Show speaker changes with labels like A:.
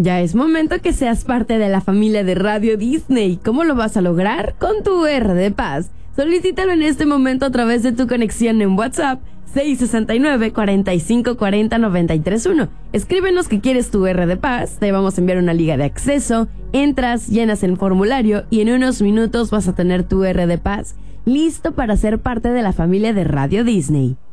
A: Ya es momento que seas parte de la familia de Radio Disney. ¿Cómo lo vas a lograr? Con tu R de Paz. Solicítalo en este momento a través de tu conexión en WhatsApp 669-4540-931. Escríbenos que quieres tu R de Paz, te vamos a enviar una liga de acceso, entras, llenas el formulario y en unos minutos vas a tener tu R de Paz listo para ser parte de la familia de Radio Disney.